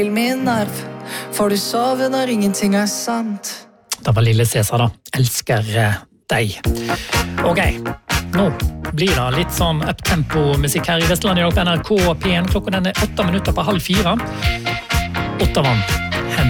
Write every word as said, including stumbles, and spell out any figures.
Min nerv, får du sove når ingenting er sant? Det var Lille Cæsar da, elsker deg. Ok, nå blir det litt sånn up-tempo musikk her i Vestlandet på N R K P en. Klokken den er åtte minutter på halv fire. Ottavann.